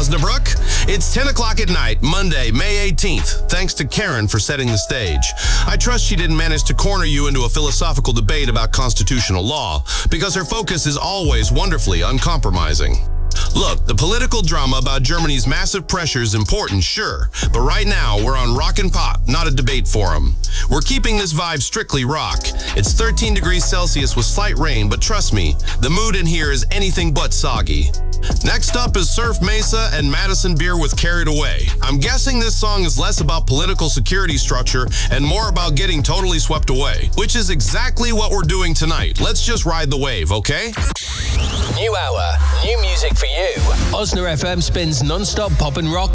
Osnabrück. It's 10 o'clock at night, Monday, May 18th. Thanks to Karen for setting the stage. I trust she didn't manage to corner you into a philosophical debate about constitutional law, because her focus is always wonderfully uncompromising. Look, the political drama about Germany's massive pressure is important, sure, but right now we're on Rock and Pop, not a debate forum. We're keeping this vibe strictly rock. It's 13 degrees Celsius with slight rain, but trust me, the mood in here is anything but soggy. Next up is Surf Mesa and Madison Beer with Carried Away. I'm guessing this song is less about political security structure and more about getting totally swept away, which is exactly what we're doing tonight. Let's just ride the wave, okay? New hour, new music for you. Osna FM spins non-stop pop and rock